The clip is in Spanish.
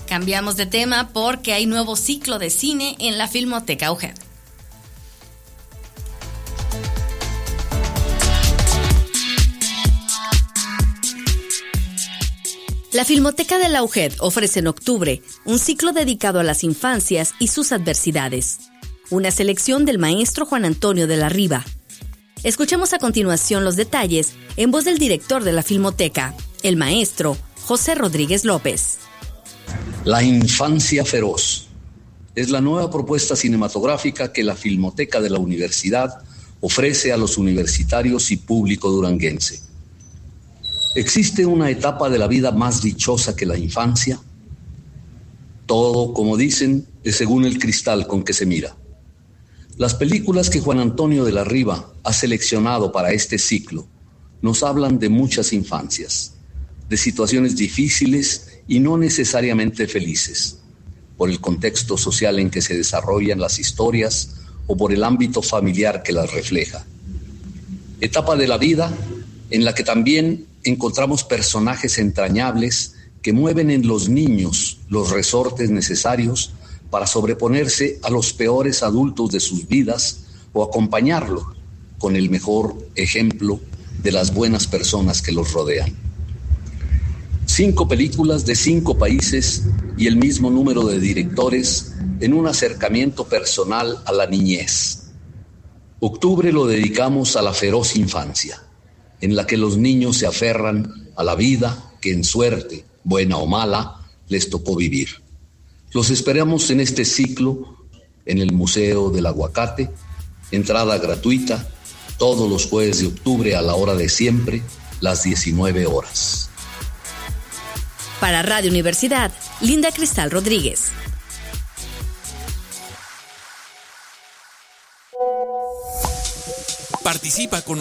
Cambiamos de tema porque hay nuevo ciclo de cine en la Filmoteca UGED. La Filmoteca de la UGED ofrece en octubre un ciclo dedicado a las infancias y sus adversidades. Una selección del maestro Juan Antonio de la Riva. Escuchemos a continuación los detalles en voz del director de la Filmoteca, el maestro José Rodríguez López. La infancia feroz es la nueva propuesta cinematográfica que la Filmoteca de la Universidad ofrece a los universitarios y público duranguense. ¿Existe una etapa de la vida más dichosa que la infancia? Todo, como dicen, es según el cristal con que se mira. Las películas que Juan Antonio de la Riva ha seleccionado para este ciclo nos hablan de muchas infancias, de situaciones difíciles y no necesariamente felices, por el contexto social en que se desarrollan las historias o por el ámbito familiar que las refleja. Etapa de la vida en la que también encontramos personajes entrañables que mueven en los niños los resortes necesarios para sobreponerse a los peores adultos de sus vidas o acompañarlo con el mejor ejemplo de las buenas personas que los rodean. 5 películas de 5 países y el mismo número de directores en un acercamiento personal a la niñez. Octubre lo dedicamos a la feroz infancia, en la que los niños se aferran a la vida que en suerte, buena o mala, les tocó vivir. Los esperamos en este ciclo en el Museo del Aguacate, entrada gratuita, todos los jueves de octubre a la hora de siempre, las 19 horas. Para Radio Universidad, Linda Cristal Rodríguez. Participa con